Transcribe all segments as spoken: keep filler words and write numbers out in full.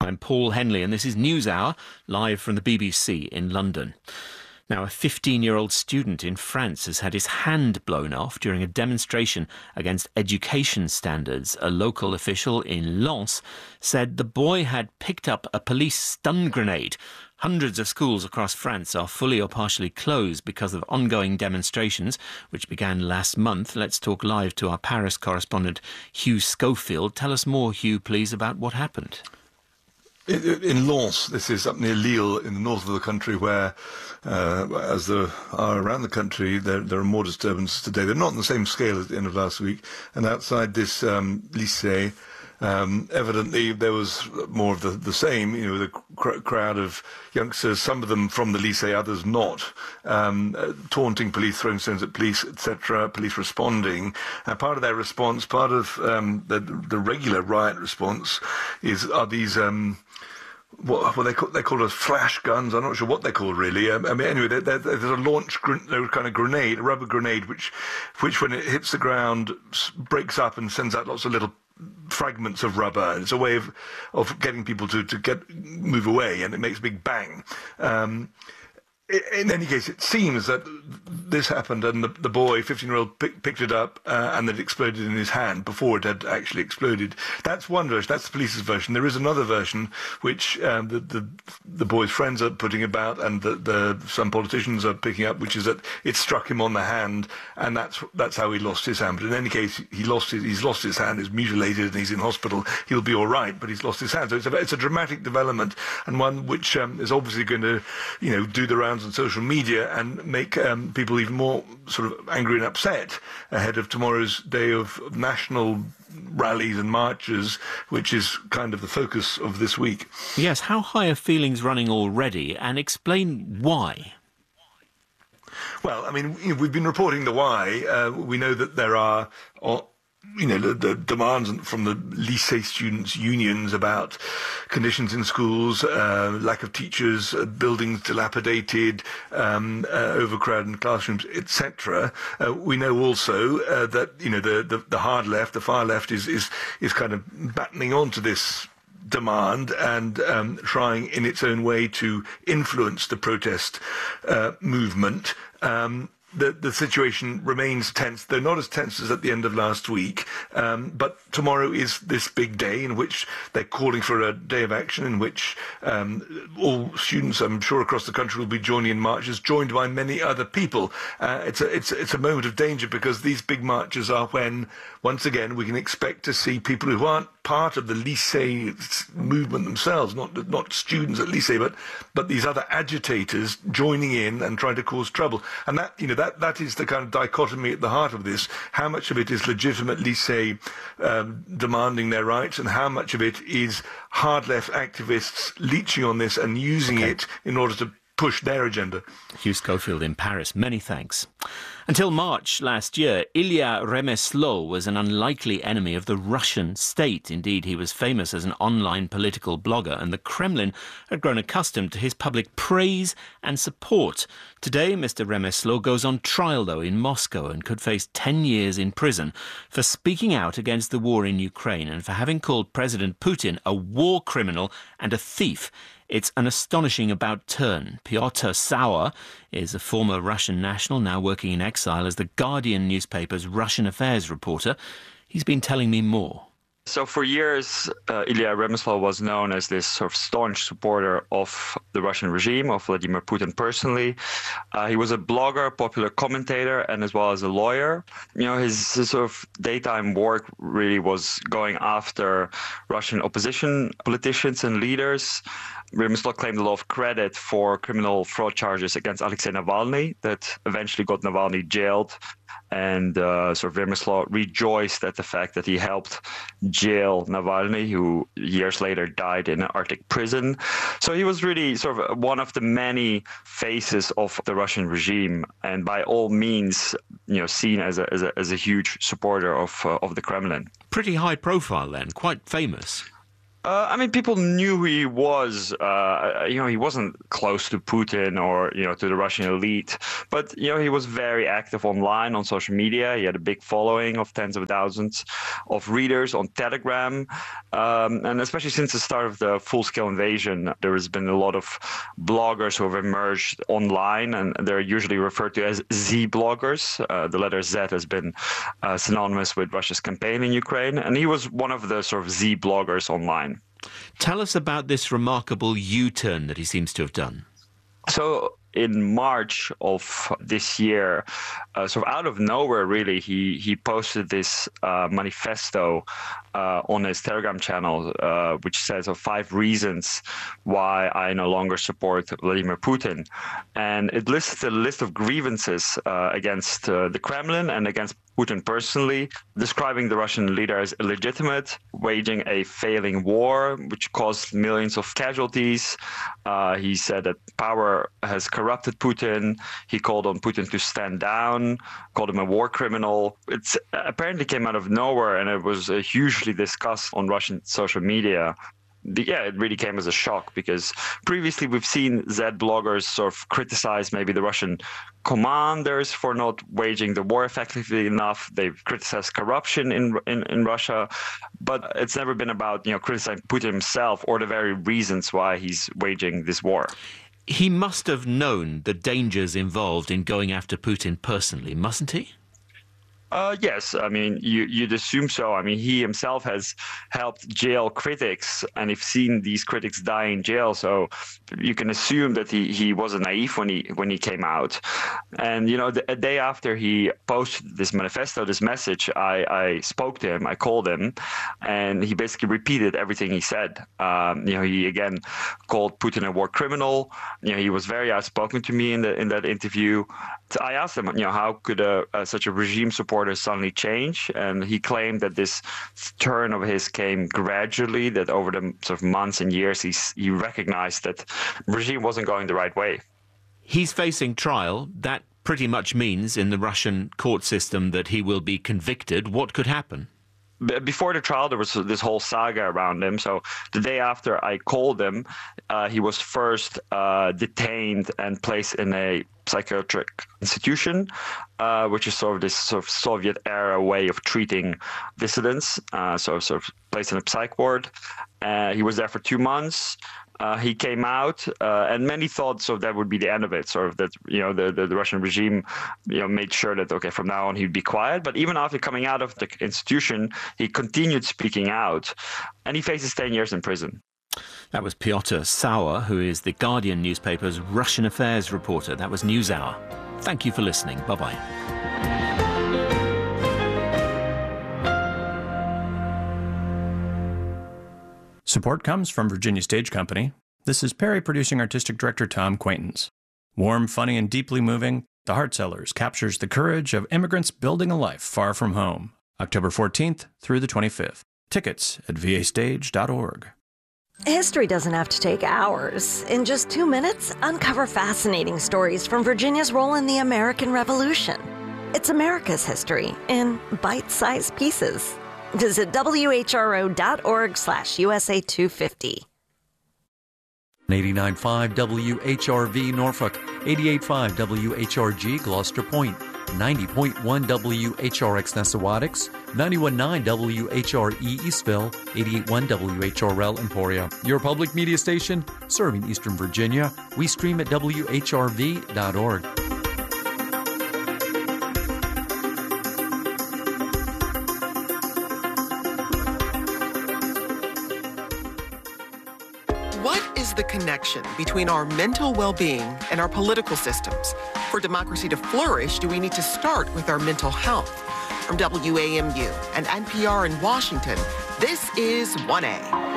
I'm Paul Henley, and this is NewsHour, live from the B B C in London. Now, a fifteen-year-old student in France has had his hand blown off during a demonstration against education standards. A local official in Lens said the boy had picked up a police stun grenade. Hundreds of schools across France are fully or partially closed because of ongoing demonstrations, which began last month. Let's talk live to our Paris correspondent, Hugh Schofield. Tell us more, Hugh, please, about what happened. In, in Lens, this is up near Lille, in the north of the country, where, uh, as there are around the country, there, there are more disturbances today. They're not on the same scale as the end of last week. And outside this um, lycée, um, evidently there was more of the, the same, you know, the cr- crowd of youngsters, some of them from the lycée, others not, um, uh, taunting police, throwing stones at police, et cetera, police responding. And part of their response, part of um, the, the regular riot response is are these... Um, What well, they call they call us flash guns. I'm not sure what they're called really. Um, I mean, anyway, they're, they're, there's a launch gr- kind of grenade, a rubber grenade, which, which when it hits the ground, breaks up and sends out lots of little fragments of rubber. It's a way of of getting people to to get move away, and it makes a big bang. Um, In any case, it seems that this happened and the, the boy, fifteen-year-old, pick, picked it up uh, and it exploded in his hand before it had actually exploded. That's one version. That's the police's version. There is another version which um, the, the the boy's friends are putting about and the, the some politicians are picking up, which is that it struck him on the hand and that's that's how he lost his hand. But in any case, he lost his, he's lost his hand, he's mutilated and he's in hospital. He'll be all right, but he's lost his hand. So it's a, it's a dramatic development and one which um, is obviously going to, you know, do the rounds on social media and make um, people even more sort of angry and upset ahead of tomorrow's day of national rallies and marches, which is kind of the focus of this week. Yes, how high are feelings running already, and explain why? Well, I mean, you know, we've been reporting the why. Uh, we know that there are... Uh, you know, the, the demands from the lycée students' unions about conditions in schools, uh, lack of teachers, uh, buildings dilapidated, um, uh, overcrowded classrooms, et cetera. Uh, we know also uh, that, you know, the, the, the hard left, the far left is, is, is kind of battening onto this demand and um, trying in its own way to influence the protest uh, movement. Um, The, the situation remains tense, though not as tense as at the end of last week. Um, but tomorrow is this big day in which they're calling for a day of action in which um, all students, I'm sure, across the country will be joining in marches, joined by many other people. Uh, it's, a, it's, it's a moment of danger because these big marches are when, once again, we can expect to see people who aren't part of the lycée movement themselves, not not students at lycée, but but these other agitators joining in and trying to cause trouble. And that, you know, that that is the kind of dichotomy at the heart of this. How much of it is legitimate lycée um, demanding their rights, and how much of it is hard left activists leeching on this and using okay. it in order to push their agenda. Hugh Schofield in Paris, many thanks. Until March last year, Ilya Remeslo was an unlikely enemy of the Russian state. Indeed, he was famous as an online political blogger, and the Kremlin had grown accustomed to his public praise and support. Today, Mister Remeslo goes on trial, though, in Moscow and could face ten years in prison for speaking out against the war in Ukraine and for having called President Putin a war criminal and a thief. It's an astonishing about-turn. Pyotr Sauer is a former Russian national now working in exile as the Guardian newspaper's Russian affairs reporter. He's been telling me more. So for years, uh, Ilya Remeslo was known as this sort of staunch supporter of the Russian regime, of Vladimir Putin personally. Uh, he was a blogger, popular commentator, and as well as a lawyer. You know, his, his sort of daytime work really was going after Russian opposition politicians and leaders. Remeslo claimed a lot of credit for criminal fraud charges against Alexei Navalny that eventually got Navalny jailed. And uh, sort of Remeslo rejoiced at the fact that he helped jail Navalny, who years later died in an Arctic prison. So he was really sort of one of the many faces of the Russian regime, and by all means, you know, seen as a as a, as a huge supporter of uh, of the Kremlin. Pretty high profile then, quite famous. Uh, I mean, people knew who he was. Uh, you know, he wasn't close to Putin or, you know, to the Russian elite. But, you know, he was very active online on social media. He had a big following of tens of thousands of readers on Telegram. Um, and especially since the start of the full-scale invasion, there has been a lot of bloggers who have emerged online, and they're usually referred to as Z bloggers. Uh, the letter Z has been uh, synonymous with Russia's campaign in Ukraine. And he was one of the sort of Z bloggers online. Tell us about this remarkable U-turn that he seems to have done. So in March of this year, uh, sort of out of nowhere, really, he he posted this uh, manifesto uh, on his Telegram channel, uh, which says of five reasons why I no longer support Vladimir Putin. And it lists a list of grievances uh, against uh, the Kremlin and against Putin personally, describing the Russian leader as illegitimate, waging a failing war, which caused millions of casualties. Uh, he said that power has corrupted Putin. He called on Putin to stand down, called him a war criminal. It apparently came out of nowhere, and it was uh, hugely discussed on Russian social media. Yeah, it really came as a shock, because previously we've seen Z bloggers sort of criticize maybe the Russian commanders for not waging the war effectively enough. They've criticized corruption in, in in Russia, but it's never been about, you know, criticizing Putin himself or the very reasons why he's waging this war. He must have known the dangers involved in going after Putin personally, mustn't he? Uh, yes, I mean, you, you'd assume so. I mean, he himself has helped jail critics, and he's seen these critics die in jail. So you can assume that he, he wasn't naive when he when he came out. And, you know, the, a day after he posted this manifesto, this message, I, I spoke to him, I called him, and he basically repeated everything he said. Um, you know, he again called Putin a war criminal. You know, he was very outspoken to me in the in that interview. So I asked him, you know, how could a, a, such a regime supporter suddenly change? And he claimed that this turn of his came gradually, that over the sort of months and years he, he recognized that the regime wasn't going the right way. He's facing trial. That pretty much means in the Russian court system that he will be convicted. What could happen? Before the trial, there was this whole saga around him. So the day after I called him, uh, he was first uh, detained and placed in a psychiatric institution, uh, which is sort of this sort of Soviet-era way of treating dissidents. Uh, so sort of placed in a psych ward. Uh, he was there for two months. Uh, he came out, uh, and many thought so that would be the end of it. Sort of that, you know, the, the, the Russian regime, you know, made sure that, okay, from now on he'd be quiet. But even after coming out of the institution, he continued speaking out, and he faces ten years in prison. That was Piotr Sauer, who is the Guardian newspaper's Russian affairs reporter. That was NewsHour. Thank you for listening. Bye-bye. Support comes from Virginia Stage Company. This is Perry producing artistic director Tom Quaintance. Warm, funny, and deeply moving, The Heart Sellers captures the courage of immigrants building a life far from home. October fourteenth through the twenty-fifth. Tickets at v a stage dot org. History doesn't have to take hours. In just two minutes, uncover fascinating stories from Virginia's role in the American Revolution. It's America's history in bite-sized pieces. Visit w h r o dot org slash U S A two fifty. eighty-nine point five W H R V Norfolk, eighty-eight point five W H R G Gloucester Point, ninety point one W H R X Nessawadix, ninety-one point nine W H R E Eastville, eighty-eight point one W H R L Emporia. Your public media station serving Eastern Virginia. We stream at W H R V dot org. What is the connection between our mental well-being and our political systems? For democracy to flourish, do we need to start with our mental health? From W A M U and N P R in Washington, this is one A.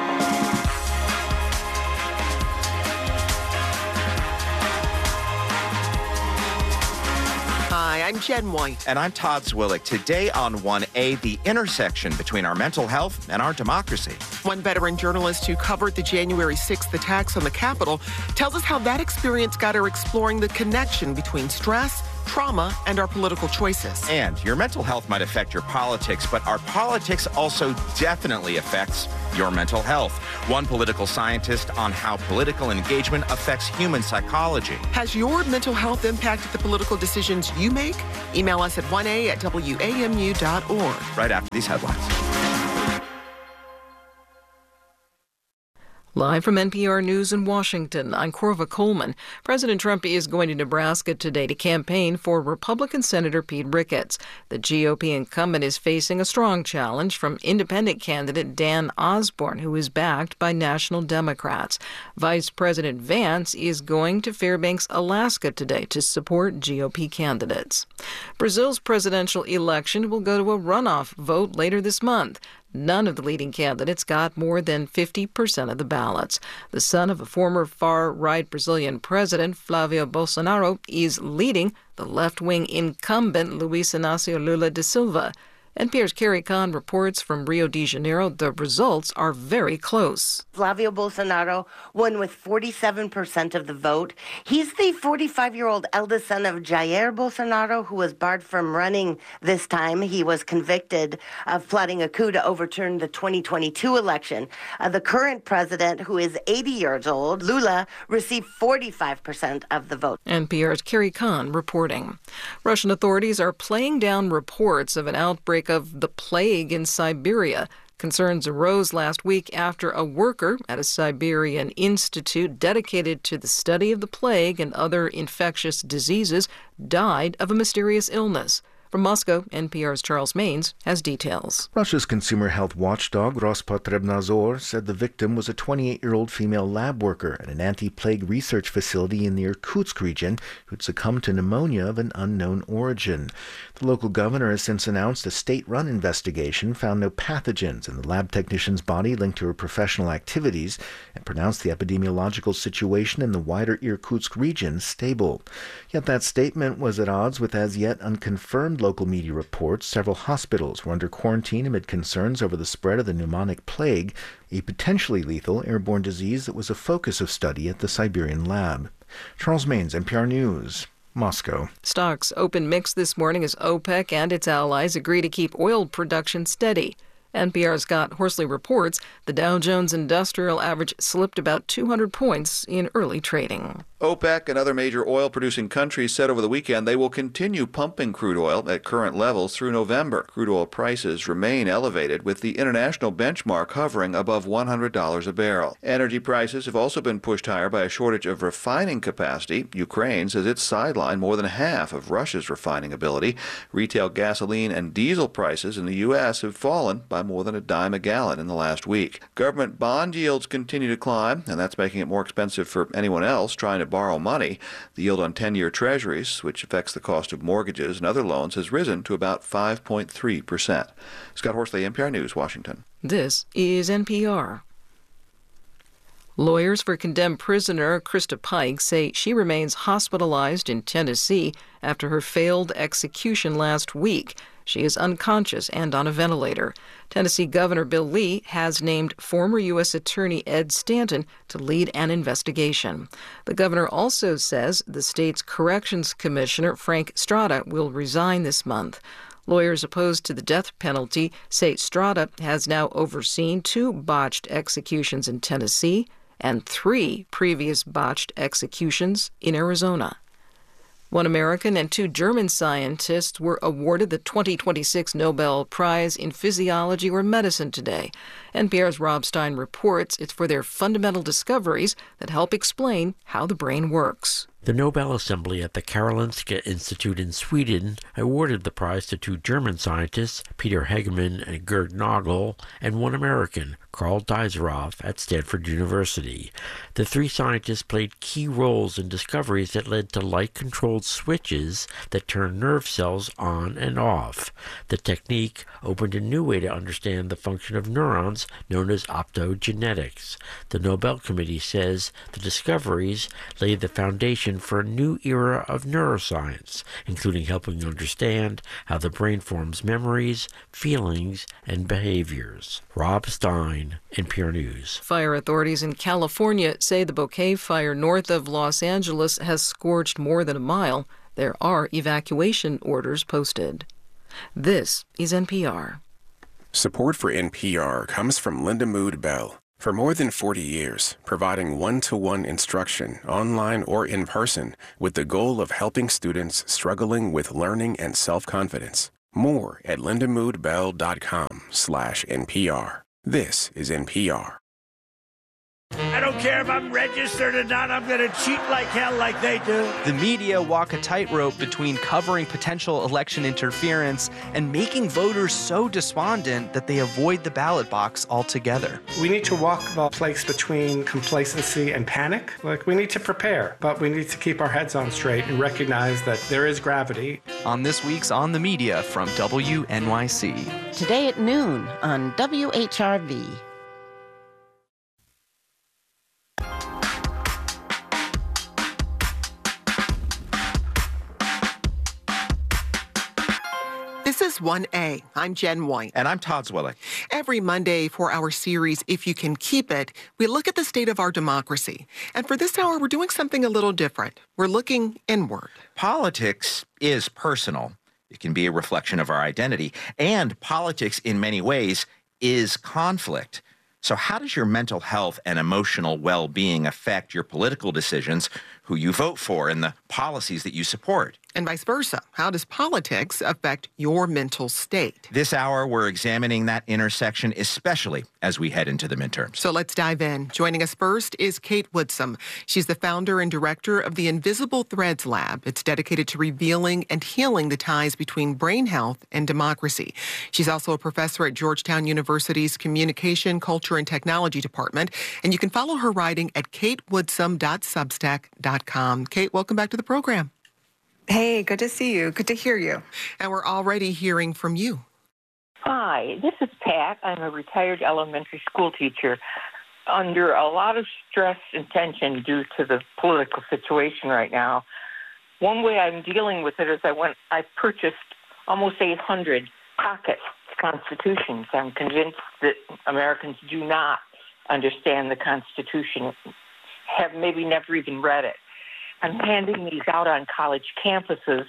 Hi, I'm Jen White. And I'm Todd Zwillick. Today on one A, the intersection between our mental health and our democracy. One veteran journalist who covered the January sixth attacks on the Capitol tells us how that experience got her exploring the connection between stress, trauma, and our political choices. And your mental health might affect your politics, but our politics also definitely affects your mental health. One political scientist on how political engagement affects human psychology. Has your mental health impacted the political decisions you make? Email us at one a at W A M U dot org. Right after these headlines. Live from N P R News in Washington, I'm Corva Coleman. President Trump is going to Nebraska today to campaign for Republican Senator Pete Ricketts. The G O P incumbent is facing a strong challenge from independent candidate Dan Osborne, who is backed by national Democrats. Vice President Vance is going to Fairbanks, Alaska today to support G O P candidates. Brazil's presidential election will go to a runoff vote later this month. None of the leading candidates got more than fifty percent of the ballots. The son of a former far-right Brazilian president, Flávio Bolsonaro, is leading the left-wing incumbent Luiz Inácio Lula da Silva. N P R's Carrie Kahn reports from Rio de Janeiro the results are very close. Flávio Bolsonaro won with forty-seven percent of the vote. He's the forty-five-year-old eldest son of Jair Bolsonaro, who was barred from running this time. He was convicted of plotting a coup to overturn the twenty twenty-two election. Uh, the current president, who is eighty years old, Lula, received forty-five percent of the vote. N P R's Carrie Kahn reporting. Russian authorities are playing down reports of an outbreak of the plague in Siberia. Concerns arose last week after a worker at a Siberian institute dedicated to the study of the plague and other infectious diseases died of a mysterious illness. From Moscow, N P R's Charles Maines has details. Russia's consumer health watchdog Rospotrebnadzor said the victim was a twenty-eight-year-old female lab worker at an anti-plague research facility in the Irkutsk region who'd succumbed to pneumonia of an unknown origin. The local governor has since announced a state-run investigation found no pathogens in the lab technician's body linked to her professional activities and pronounced the epidemiological situation in the wider Irkutsk region stable. Yet that statement was at odds with as yet unconfirmed local media reports. Several hospitals were under quarantine amid concerns over the spread of the pneumonic plague, a potentially lethal airborne disease that was a focus of study at the Siberian lab. Charles Maines, N P R News, Moscow. Stocks open mixed this morning as OPEC and its allies agree to keep oil production steady. N P R's Scott Horsley reports the Dow Jones Industrial Average slipped about two hundred points in early trading. OPEC and other major oil-producing countries said over the weekend they will continue pumping crude oil at current levels through November. Crude oil prices remain elevated, with the international benchmark hovering above one hundred dollars a barrel. Energy prices have also been pushed higher by a shortage of refining capacity. Ukraine says it's sidelined more than half of Russia's refining ability. Retail gasoline and diesel prices in the U S have fallen by more than a dime a gallon in the last week. Government bond yields continue to climb, and that's making it more expensive for anyone else trying to borrow money. The yield on ten-year treasuries, which affects the cost of mortgages and other loans, has risen to about five point three percent. Scott Horsley, N P R News, Washington. This is N P R. Lawyers for condemned prisoner Krista Pike say she remains hospitalized in Tennessee after her failed execution last week. She is unconscious and on a ventilator. Tennessee Governor Bill Lee has named former U S Attorney Ed Stanton to lead an investigation. The governor also says the state's corrections commissioner, Frank Strada, will resign this month. Lawyers opposed to the death penalty say Strada has now overseen two botched executions in Tennessee and three previous botched executions in Arizona. One American and two German scientists were awarded the twenty twenty-six Nobel Prize in Physiology or Medicine today. N P R's Rob Stein reports it's for their fundamental discoveries that help explain how the brain works. The Nobel Assembly at the Karolinska Institute in Sweden awarded the prize to two German scientists, Peter Hegemann and Gerd Nagel, and one American, Karl Deiseroff, at Stanford University. The three scientists played key roles in discoveries that led to light-controlled switches that turn nerve cells on and off. The technique opened a new way to understand the function of neurons, known as optogenetics. The Nobel Committee says the discoveries laid the foundation for a new era of neuroscience, including helping understand how the brain forms memories, feelings, and behaviors. Rob Stein, N P R News. Fire authorities in California say the Bouquet fire north of Los Angeles has scorched more than a mile. There are evacuation orders posted. This is N P R. Support for N P R comes from Linda Mood Bell. For more than forty years, providing one-to-one instruction, online or in person, with the goal of helping students struggling with learning and self-confidence. More at lindamoodbell.com slash NPR. This is N P R. I don't care if I'm registered or not, I'm going to cheat like hell like they do. The media walk a tightrope between covering potential election interference and making voters so despondent that they avoid the ballot box altogether. We need to walk the place between complacency and panic. Like, we need to prepare, but we need to keep our heads on straight and recognize that there is gravity. On this week's On the Media from W N Y C. Today at noon on W H R V. This is one A. I'm Jen White. And I'm Todd Zwillig. Every Monday for our series, If You Can Keep It, we look at the state of our democracy. And for this hour, we're doing something a little different. We're looking inward. Politics is personal. It can be a reflection of our identity. And politics, in many ways, is conflict. So how does your mental health and emotional well-being affect your political decisions, who you vote for, and the policies that you support? And vice versa. How does politics affect your mental state? This hour, we're examining that intersection, especially as we head into the midterms. So let's dive in. Joining us first is Kate Woodsum. She's the founder and director of the Invisible Threads Lab. It's dedicated to revealing and healing the ties between brain health and democracy. She's also a professor at Georgetown University's Communication, Culture, and Technology Department. And you can follow her writing at kate woodsum dot substack dot com. Kate, welcome back to the program. Hey, good to see you. Good to hear you. And we're already hearing from you. Hi, this is Pat. I'm a retired elementary school teacher. Under a lot of stress and tension due to the political situation right now, one way I'm dealing with it is I went, I purchased almost eight hundred pocket constitutions. I'm convinced that Americans do not understand the Constitution, have maybe never even read it. I'm handing these out on college campuses,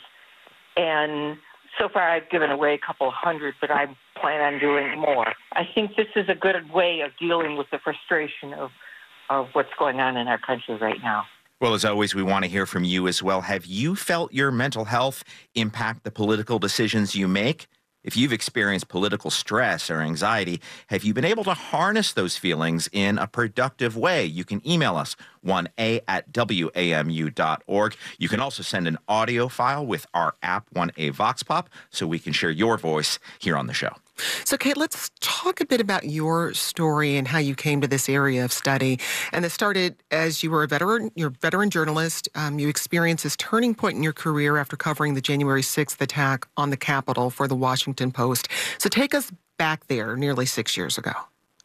and so far I've given away a couple hundred, but I plan on doing more. I think this is a good way of dealing with the frustration of, of what's going on in our country right now. Well, as always, we want to hear from you as well. Have you felt your mental health impact the political decisions you make? If you've experienced political stress or anxiety, have you been able to harness those feelings in a productive way? You can email us, one A at W A M U dot org. You can also send an audio file with our app, one A Vox Pop, so we can share your voice here on the show. So, Kate, let's talk a bit about your story and how you came to this area of study. And it started as you were a veteran, you're a veteran journalist. Um, you experienced this turning point in your career after covering the January sixth attack on the Capitol for the Washington Post. So take us back there nearly six years ago.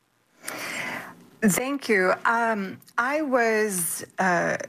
Thank you. Um, I was... Uh,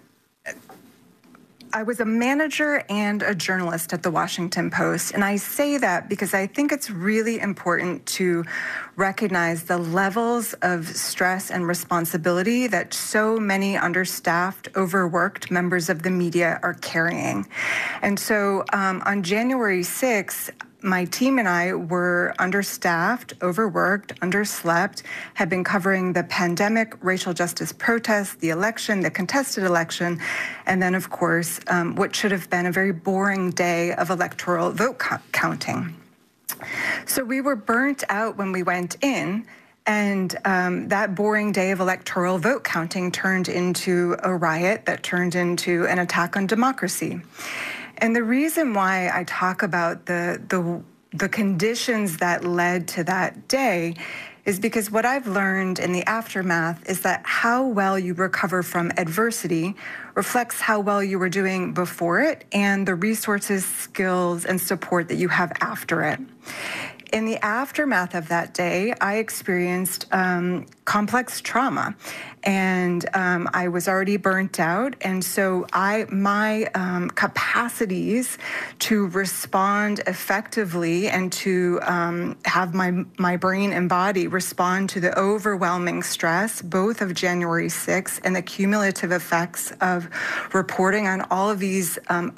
I was a manager and a journalist at the Washington Post, and I say that because I think it's really important to recognize the levels of stress and responsibility that so many understaffed, overworked members of the media are carrying. And so um, on January sixth, my team and I were understaffed, overworked, underslept, had been covering the pandemic, racial justice protests, the election, the contested election, and then, of course, um, what should have been a very boring day of electoral vote co- counting. So we were burnt out when we went in, and um, that boring day of electoral vote counting turned into a riot that turned into an attack on democracy. And the reason why I talk about the, the the conditions that led to that day is because what I've learned in the aftermath is that how well you recover from adversity reflects how well you were doing before it and the resources, skills, and support that you have after it. In the aftermath of that day, I experienced um, complex trauma, and um, I was already burnt out. And so I, my um, capacities to respond effectively and to um, have my my brain and body respond to the overwhelming stress, both of January sixth and the cumulative effects of reporting on all of these um, up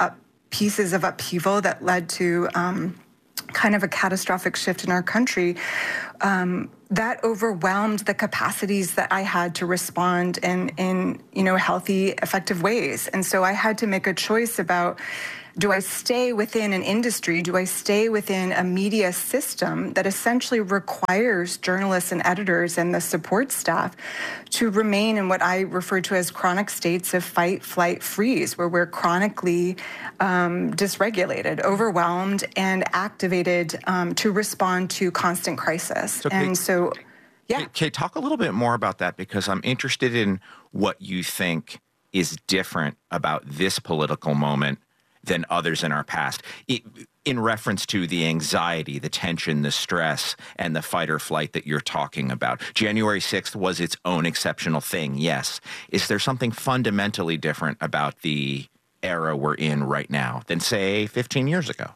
pieces of upheaval that led to um, kind of a catastrophic shift in our country, um, that overwhelmed the capacities that I had to respond in, in, you know, healthy, effective ways. And so I had to make a choice about, do I stay within an industry? Do I stay within a media system that essentially requires journalists and editors and the support staff to remain in what I refer to as chronic states of fight, flight, freeze, where we're chronically um, dysregulated, overwhelmed, and activated um, to respond to constant crisis? So and Kate, so, yeah. Kate, talk a little bit more about that, because I'm interested in what you think is different about this political moment than others in our past, it, in reference to the anxiety, the tension, the stress, and the fight or flight that you're talking about. January sixth was its own exceptional thing, yes. Is there something fundamentally different about the era we're in right now than, say, fifteen years ago?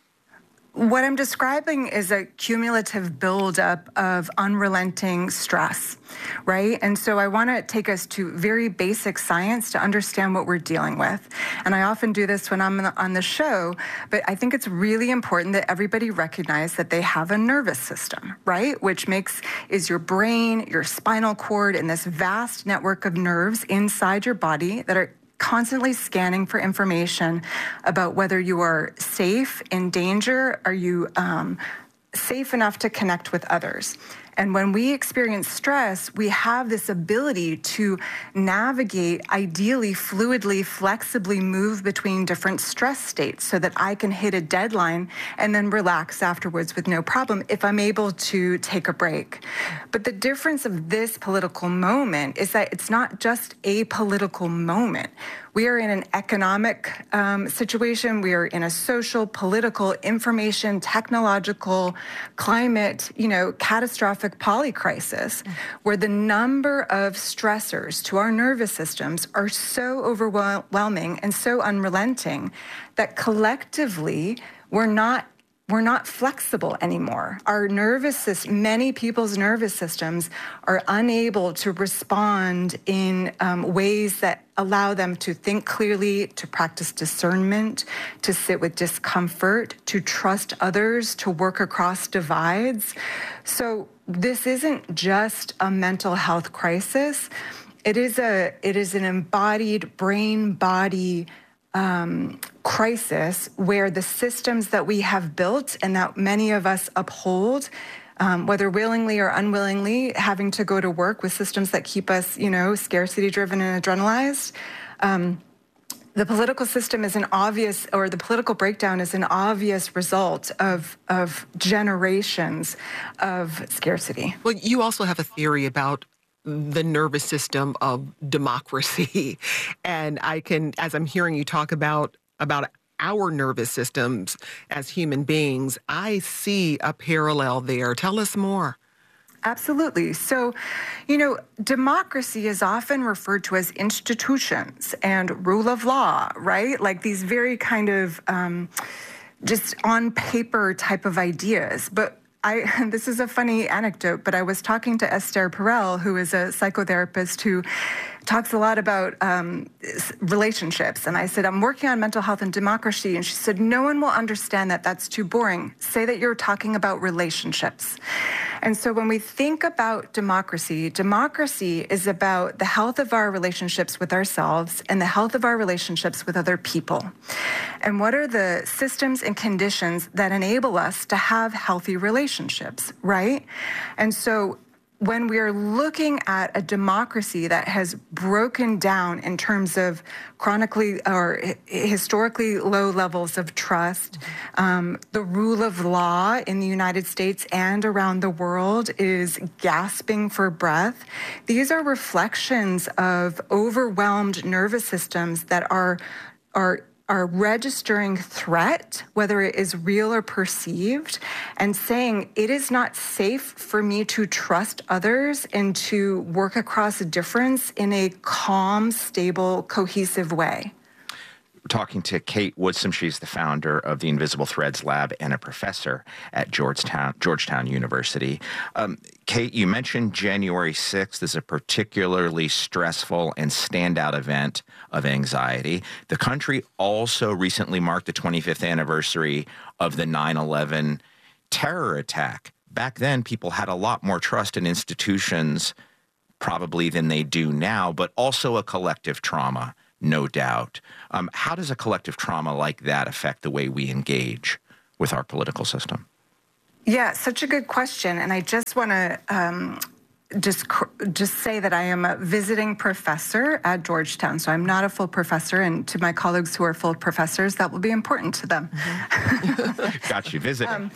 What I'm describing is a cumulative buildup of unrelenting stress, right? And so I want to take us to very basic science to understand what we're dealing with. And I often do this when I'm on the show, but I think it's really important that everybody recognize that they have a nervous system, right? Which makes, is your brain, your spinal cord, and this vast network of nerves inside your body that are constantly scanning for information about whether you are safe, in danger, are you um, safe enough to connect with others. And when we experience stress, we have this ability to navigate, ideally, fluidly, flexibly move between different stress states so that I can hit a deadline and then relax afterwards with no problem if I'm able to take a break. But the difference of this political moment is that it's not just a political moment. We are in an economic um, situation. We are in a social, political, information, technological, climate, you know, catastrophic polycrisis, where the number of stressors to our nervous systems are so overwhelming and so unrelenting that collectively we're not We're not flexible anymore. Our nervous system, many people's nervous systems are unable to respond in um, ways that allow them to think clearly, to practice discernment, to sit with discomfort, to trust others, to work across divides. So this isn't just a mental health crisis. It is a, it is an embodied brain-body Um, crisis where the systems that we have built and that many of us uphold, um, whether willingly or unwillingly, having to go to work with systems that keep us, you know, scarcity-driven and adrenalized. Um, the political system is an obvious, or the political breakdown is an obvious result of, of generations of scarcity. Well, you also have a theory about the nervous system of democracy. And I can, as I'm hearing you talk about, about our nervous systems as human beings, I see a parallel there. Tell us more. Absolutely. So, you know, democracy is often referred to as institutions and rule of law, right? Like these very kind of um, just on paper type of ideas. But I, this is a funny anecdote, but I was talking to Esther Perel, who is a psychotherapist who talks a lot about um, relationships. And I said, I'm working on mental health and democracy. And she said, no one will understand that. That's too boring. Say that you're talking about relationships. And so when we think about democracy, democracy is about the health of our relationships with ourselves and the health of our relationships with other people. And what are the systems and conditions that enable us to have healthy relationships, right? And so when we are looking at a democracy that has broken down in terms of chronically or historically low levels of trust, um, the rule of law in the United States and around the world is gasping for breath. These are reflections of overwhelmed nervous systems that are are are registering threat, whether it is real or perceived, and saying it is not safe for me to trust others and to work across a difference in a calm, stable, cohesive way. talking to Kate Woodson. She's the founder of the Invisible Threads Lab and a professor at Georgetown, Georgetown University. Um, Kate, you mentioned January sixth as a particularly stressful and standout event of anxiety. The country also recently marked the twenty-fifth anniversary of the nine eleven terror attack. Back then, people had a lot more trust in institutions probably than they do now, but also a collective trauma, no doubt. Um, how does a collective trauma like that affect the way we engage with our political system? Yeah, such a good question. And I just want to um, just just say that I am a visiting professor at Georgetown. So I'm not a full professor. And to my colleagues who are full professors, that will be important to them. Mm-hmm. Got you visiting. Um,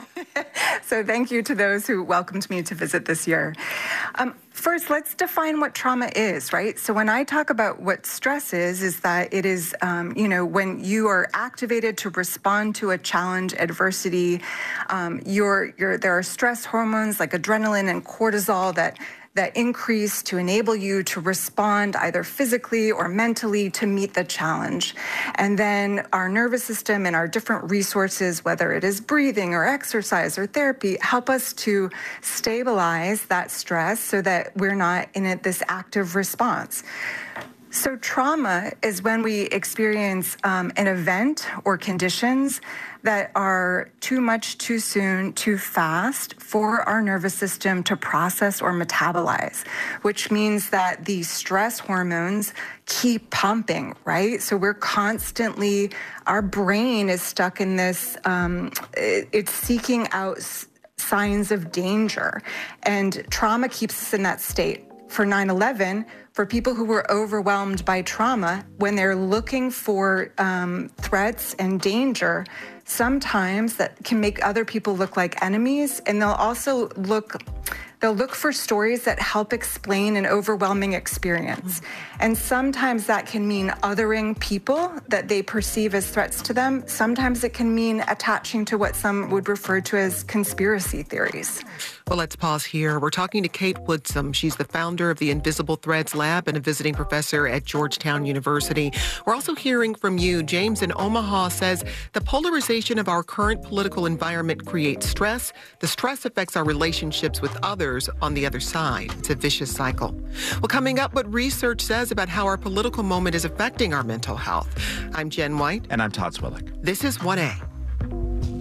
So thank you to those who welcomed me to visit this year. Um, first, let's define what trauma is, right? So when I talk about what stress is, is that it is, um, you know, when you are activated to respond to a challenge, adversity, um, you're, you're, there are stress hormones like adrenaline and cortisol that that increase to enable you to respond either physically or mentally to meet the challenge. And then our nervous system and our different resources, whether it is breathing or exercise or therapy, help us to stabilize that stress so that we're not in it, this active response. So trauma is when we experience um, an event or conditions that are too much, too soon, too fast for our nervous system to process or metabolize, which means that the stress hormones keep pumping, right? So we're constantly, our brain is stuck in this, um, it, it's seeking out s- signs of danger, and trauma keeps us in that state. For nine eleven, for people who were overwhelmed by trauma, when they're looking for um, threats and danger, sometimes that can make other people look like enemies, and they'll also look, they'll look for stories that help explain an overwhelming experience. Mm-hmm. And sometimes that can mean othering people that they perceive as threats to them. Sometimes it can mean attaching to what some would refer to as conspiracy theories. Well, let's pause here. We're talking to Kate Woodson. She's the founder of the Invisible Threads Lab and a visiting professor at Georgetown University. We're also hearing from you. James in Omaha says the polarization of our current political environment creates stress. The stress affects our relationships with others on the other side. It's a vicious cycle. Well, coming up, what research says about how our political moment is affecting our mental health. I'm Jen White. And I'm Todd Swillick. This is one A.